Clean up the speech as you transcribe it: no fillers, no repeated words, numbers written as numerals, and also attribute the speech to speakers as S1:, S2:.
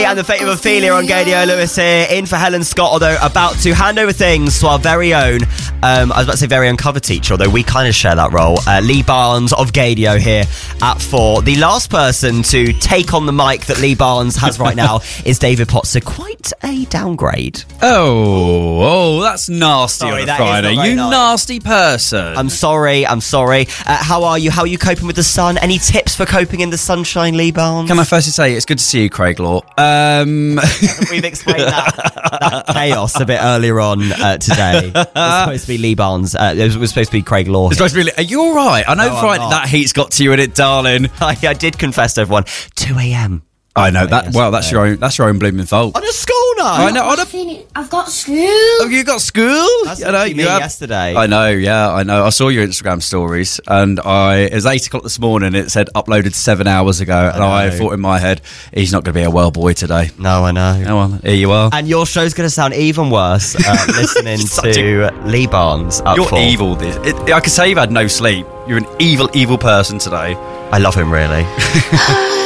S1: and the fate of Ophelia on Gadio. Lewis here, in for Helen Scott, although about to hand over things to our very own, I was about to say very own cover teacher, although we kind of share that role. Lee Barnes of Gadio here at 4. The last person to take on the mic that Lee Barnes has right now is David Potts, so quite a downgrade.
S2: Oh, that's nasty.
S1: Sorry,
S2: on a Friday. You
S1: nice.
S2: Nasty person.
S1: I'm sorry. How are you? How are you coping with the sun? Any tips for coping in the sunshine, Lee Barnes?
S2: Can I firstly say it's good to see you, Craig Law.
S1: We've explained that chaos a bit earlier on today. It was supposed to be Lee Barnes. It was supposed to be Craig Law.
S2: It's supposed to be. Are you all right? I know Friday that heat's got to you in it, darling.
S1: I did confess to everyone. 2 a.m.
S2: I know that. Well, that's your own blooming fault.
S1: On a school night.
S2: I know.
S3: I've got school.
S2: Oh, you got school?
S1: That's what you mean yesterday.
S2: I know. Yeah, I know. I saw your Instagram stories, and it was 8 o'clock this morning. It said uploaded 7 hours ago, and I thought in my head, he's not going to be a well boy today.
S1: No, I know.
S2: Oh, well, here you are.
S1: And your show's going to sound even worse listening to Lee Barnes.
S2: You're evil. I could say you've had no sleep. You're an evil, evil person today.
S1: I love him, really.